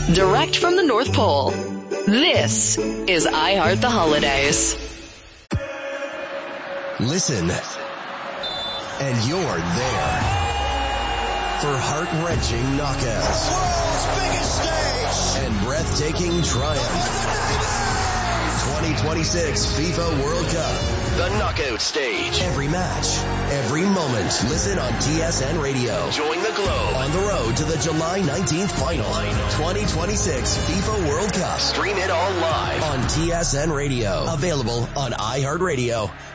direct from the North Pole. This is iHeart the Holidays. Listen, and you're there for heart-wrenching knockouts, the world's biggest stage, and breathtaking triumph. 2026 FIFA World Cup, the knockout stage. Every match, every moment. Listen on TSN Radio. Join the Globe on the road to the July 19th final. 2026 FIFA World Cup. Stream it all live on TSN Radio. Available on iHeartRadio.